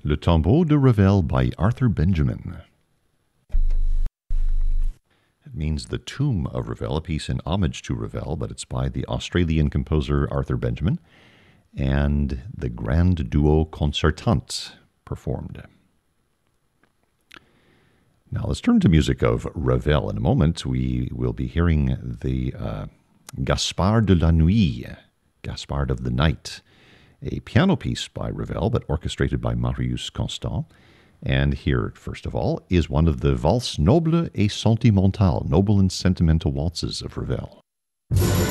Le Tombeau de Ravel by Arthur Benjamin. It means The Tomb of Ravel, a piece in homage to Ravel, but it's by the Australian composer Arthur Benjamin, and the Grand Duo Concertant performed. Now let's turn to music of Ravel. In a moment, we will be hearing the Gaspard de la Nuit, Gaspard of the Night, a piano piece by Ravel, but orchestrated by Marius Constant. And here, first of all, is one of the Valses nobles et sentimentales, noble and sentimental waltzes of Ravel.